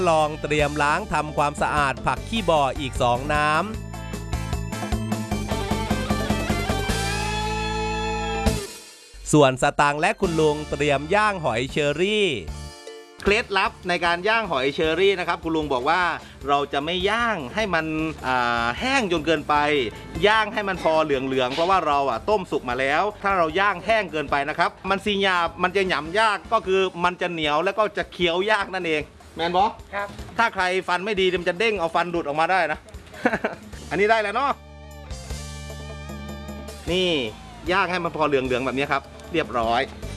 ลองเตรียมล้างทำความสะอาดผักขี้บ่ออีก2น้ำส่วนสตางค์และคุณลุงเตรียมย่างหอยเชอรี่เคล็ดลับในการย่างหอยเชอรี่นะครับคุณลุงบอกว่าเราจะไม่ย่างให้มันแห้งจนเกินไปย่างให้มันพอเหลืองๆเพราะว่าเราต้มสุกมาแล้วถ้าเราย่างแห้งเกินไปนะครับมันซีหยาบมันจะหยำยากก็คือมันจะเหนียวแล้วก็จะเคี้ยวยากนั่นเองแมนบอครับถ้าใครฟันไม่ดีมันจะเด้งเอาฟันหลุดออกมาได้นะ อันนี้ได้แล้วเนาะนี่ย่างให้มันพอเหลืองๆแบบนี้ครับเรียบร้อย